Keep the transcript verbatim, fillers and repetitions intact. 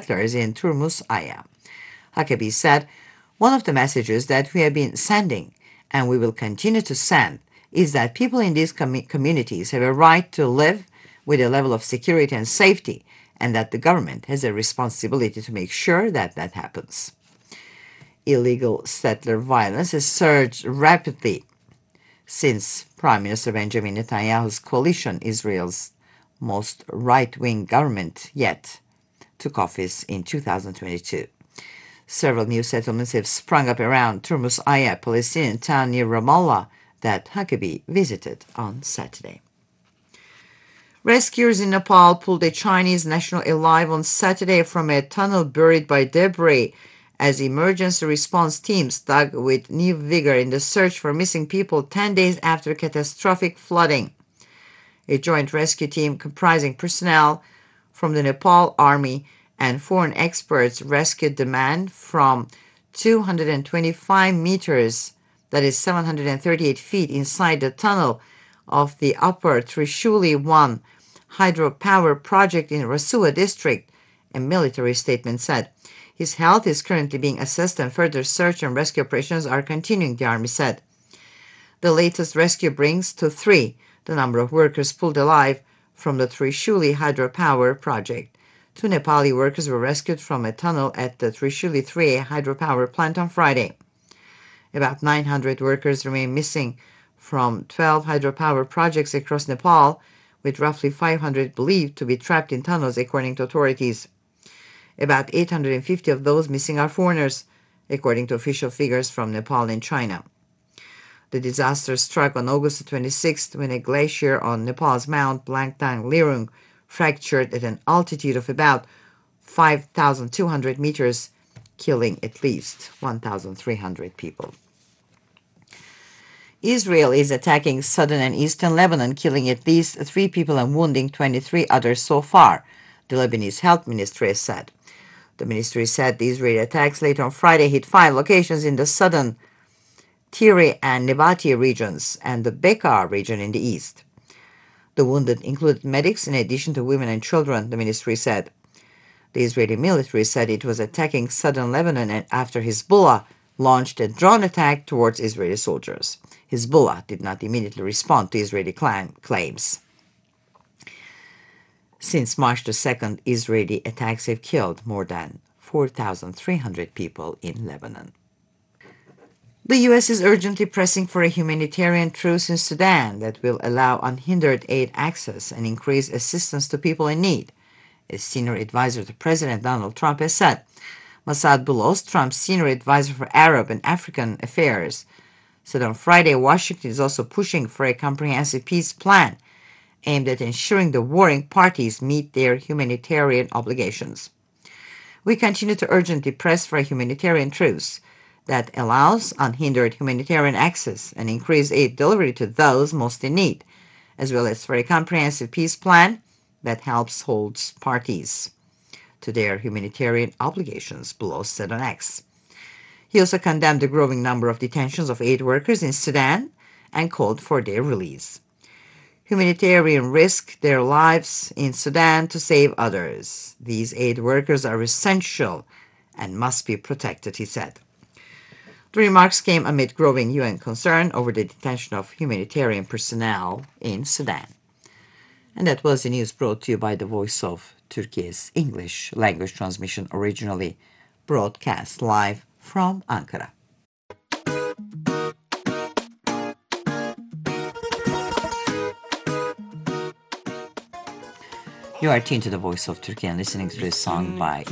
settlers in Turmus Aya. Huckabee said, "One of the messages that we have been sending, and we will continue to send, is that people in these com- communities have a right to live with a level of security and safety, and that the government has a responsibility to make sure that that happens." Illegal settler violence has surged rapidly since Prime Minister Benjamin Netanyahu's coalition, Israel's most right-wing government yet, took office in two thousand twenty-two. Several new settlements have sprung up around Turmus Aya, a Palestinian town near Ramallah, that Huckabee visited on Saturday. Rescuers in Nepal pulled a Chinese national alive on Saturday from a tunnel buried by debris as emergency response teams dug with new vigor in the search for missing people ten days after catastrophic flooding. A joint rescue team comprising personnel from the Nepal Army and foreign experts rescued the man from two hundred twenty-five meters, that is seven hundred thirty-eight feet, inside the tunnel of the Upper Trishuli one hydropower project in Rasua district, a military statement said. His health is currently being assessed and further search and rescue operations are continuing, the Army said. The latest rescue brings to three the number of workers pulled alive from the Trishuli hydropower project. Two Nepali workers were rescued from a tunnel at the Trishuli three A hydropower plant on Friday. About nine hundred workers remain missing from twelve hydropower projects across Nepal, with roughly five hundred believed to be trapped in tunnels, according to authorities. About eight hundred fifty of those missing are foreigners, according to official figures from Nepal and China. The disaster struck on August twenty-sixth when a glacier on Nepal's Mount Langtang Lirung fractured at an altitude of about five thousand two hundred meters, killing at least one thousand three hundred people. Israel is attacking southern and eastern Lebanon, killing at least three people and wounding twenty-three others so far, the Lebanese health ministry has said. The ministry said the Israeli attacks late on Friday hit five locations in the southern Tiri and Nebati regions and the Bekaa region in the east. The wounded included medics in addition to women and children, the ministry said. The Israeli military said it was attacking southern Lebanon after Hezbollah launched a drone attack towards Israeli soldiers. Hezbollah did not immediately respond to Israeli claims. Since March the second, Israeli attacks have killed more than four thousand three hundred people in Lebanon. The U S is urgently pressing for a humanitarian truce in Sudan that will allow unhindered aid access and increase assistance to people in need, a senior advisor to President Donald Trump has said. Massad Boulos, Trump's senior advisor for Arab and African affairs, said on Friday Washington is also pushing for a comprehensive peace plan aimed at ensuring the warring parties meet their humanitarian obligations. We continue to urgently press for a humanitarian truce that allows unhindered humanitarian access and increased aid delivery to those most in need, as well as for a comprehensive peace plan that helps hold parties to their humanitarian obligations, Boulos said on X. He also condemned the growing number of detentions of aid workers in Sudan and called for their release. Humanitarian risk their lives in Sudan to save others. These aid workers are essential and must be protected, he said. The remarks came amid growing U N concern over the detention of humanitarian personnel in Sudan. And that was the news brought to you by the Voice of Turkey's English language transmission, originally broadcast live from Ankara. You are tuned to the Voice of Turkey and listening to a song by